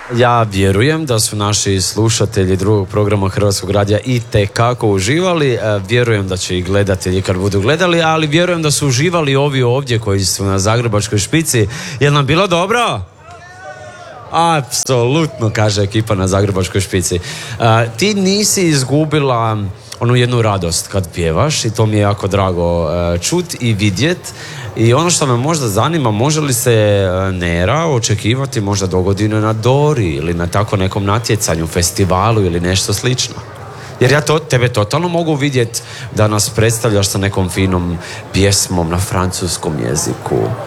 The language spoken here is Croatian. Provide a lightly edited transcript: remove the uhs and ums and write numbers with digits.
Ja vjerujem da su naši slušatelji drugog programa Hrvatskog radija i tekako uživali. Vjerujem da će i gledatelji kad budu gledali, ali vjerujem da su uživali ovi ovdje koji su na Zagrebačkoj špici. Jel nam bilo dobro? Apsolutno, kaže ekipa na Zagrebačkoj špici. Ti nisi izgubila onu jednu radost kad pjevaš i to mi je jako drago čut i vidjet. I ono što me možda zanima, može li se Nera očekivati možda dogodine na Dori ili na tako nekom natjecanju, festivalu ili nešto slično? Jer ja tebe totalno mogu vidjeti da nas predstavljaš sa nekom finom pjesmom na francuskom jeziku.